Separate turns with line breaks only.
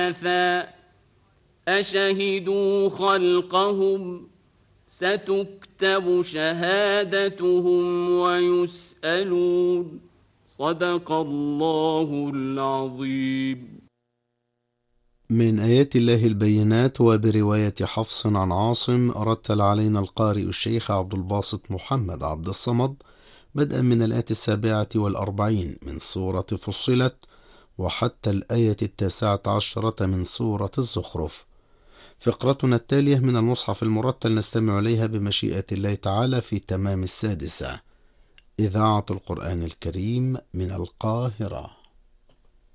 أشهدوا خلقهم ستكتب شهادتهم ويسألون. صدق الله العظيم.
من آيات الله البينات. وبرواية حفص عن عاصم رتل علينا القارئ الشيخ عبد الباسط محمد عبد الصمد بدءا من الآية 47 من سورة فصلت وحتى الآية 19 من سورة الزخرف. فقرتنا التالية من المصحف المرتل نستمع إليها بمشيئة الله تعالى في تمام 6. إذاعة القرآن الكريم من القاهرة.